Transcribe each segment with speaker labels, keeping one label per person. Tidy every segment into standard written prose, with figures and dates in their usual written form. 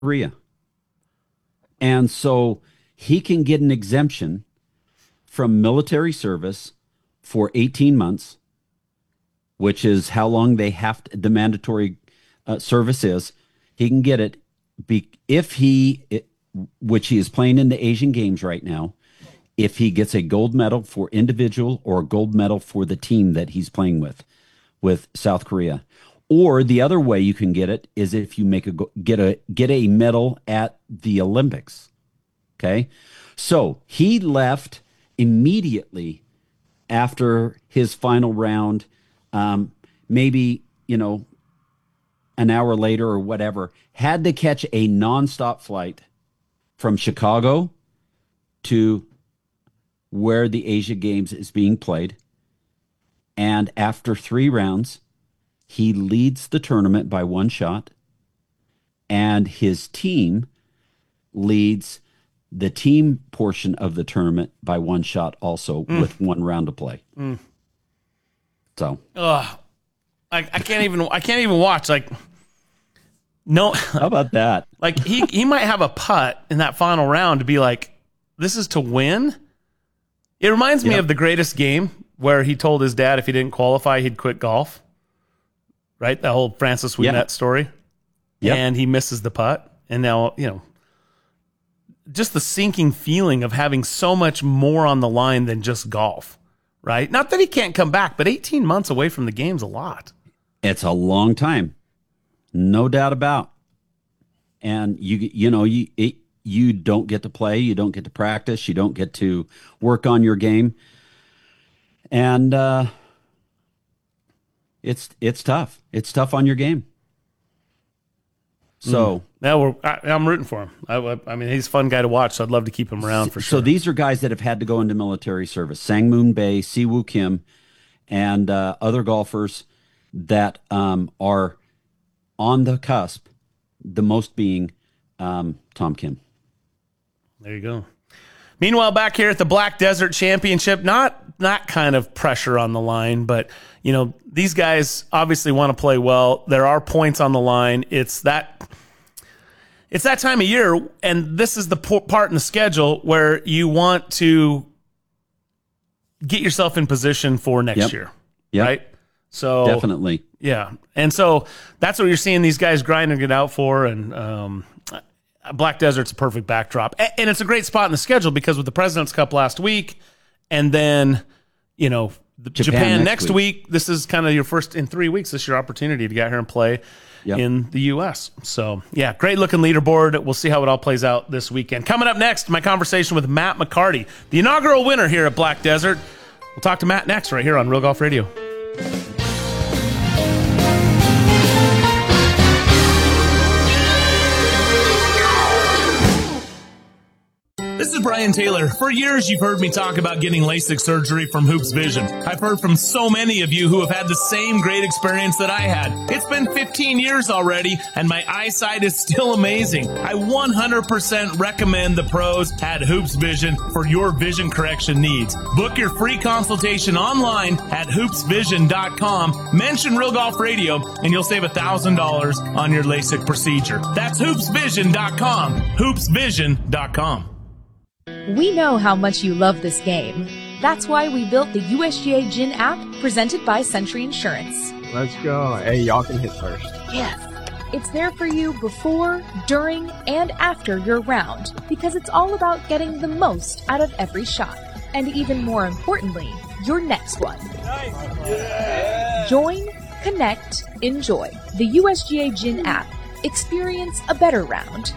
Speaker 1: Korea. And so he can get an exemption from military service for 18 months, which is how long the mandatory service is. He can get it which he is playing in the Asian Games right now, if he gets a gold medal for individual or a gold medal for the team that he's playing with South Korea. Or the other way you can get it is if you get a medal at the Olympics. Okay. So he left immediately after his final round, maybe, an hour later or whatever, had to catch a nonstop flight from Chicago to where the Asia Games is being played. And after 3 rounds, he leads the tournament by 1 shot, and his team leads the team portion of the tournament by 1 shot also with 1 round to play. So,
Speaker 2: I can't even watch. Like, no,
Speaker 1: how about that?
Speaker 2: Like he might have a putt in that final round to be like, this is to win. It reminds me of The Greatest Game, where he told his dad if he didn't qualify, he'd quit golf. Right? That whole Francis Ouimet story.
Speaker 1: Yep.
Speaker 2: And he misses the putt. And now, just the sinking feeling of having so much more on the line than just golf. Right? Not that he can't come back, but 18 months away from the game's a lot.
Speaker 1: It's a long time. No doubt about. And you don't get to play, you don't get to practice, you don't get to work on your game. And it's tough. It's tough on your game. So
Speaker 2: now I'm rooting for him. I mean, he's a fun guy to watch, so I'd love to keep him around for sure.
Speaker 1: So these are guys that have had to go into military service. Sang Moon Bae, Siwoo Kim, and other golfers that are on the cusp, the most being Tom Kim.
Speaker 2: There you go. Meanwhile, back here at the Black Desert Championship, not kind of pressure on the line, but these guys obviously want to play well. There are points on the line. It's that time of year, and this is the part in the schedule where you want to get yourself in position for next year, right? So
Speaker 1: definitely,
Speaker 2: yeah. And so that's what you're seeing these guys grinding it out for, and Black Desert's a perfect backdrop. And it's a great spot in the schedule because with the President's Cup last week, and then, Japan next week, this is kind of your first in 3 weeks. This is your opportunity to get here and play in the U.S. So, yeah, great looking leaderboard. We'll see how it all plays out this weekend. Coming up next, my conversation with Matt McCarty, the inaugural winner here at Black Desert. We'll talk to Matt next right here on Real Golf Radio. This is Brian Taylor. For years, you've heard me talk about getting LASIK surgery from Hoops Vision. I've heard from so many of you who have had the same great experience that I had. It's been 15 years already, and my eyesight is still amazing. I 100% recommend the pros at Hoops Vision for your vision correction needs. Book your free consultation online at hoopsvision.com. Mention Real Golf Radio, and you'll save $1,000 on your LASIK procedure. That's hoopsvision.com. hoopsvision.com.
Speaker 3: We know how much you love this game. That's why we built the USGA Gin app presented by Century Insurance.
Speaker 4: Let's go. Hey, y'all can hit first.
Speaker 3: Yes. It's there for you before, during, and after your round because it's all about getting the most out of every shot. And even more importantly, your next one.
Speaker 4: Nice. Yeah.
Speaker 3: Join, connect, enjoy. The USGA Gin app. Experience a better round.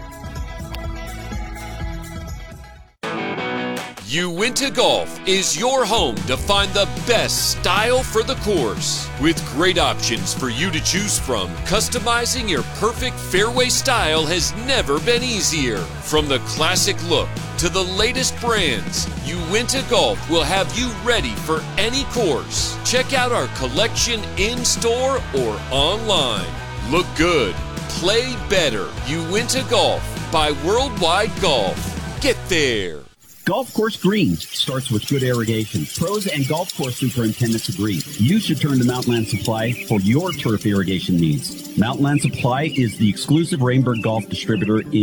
Speaker 5: Uinta Golf is your home to find the best style for the course. With great options for you to choose from, customizing your perfect fairway style has never been easier. From the classic look to the latest brands, Uinta Golf will have you ready for any course. Check out our collection in-store or online. Look good, play better. Uinta Golf by Worldwide Golf. Get there.
Speaker 6: Golf course greens starts with good irrigation. Pros and golf course superintendents agree. You should turn to Mountainland Supply for your turf irrigation needs. Mountainland Supply is the exclusive Rainbird Golf distributor in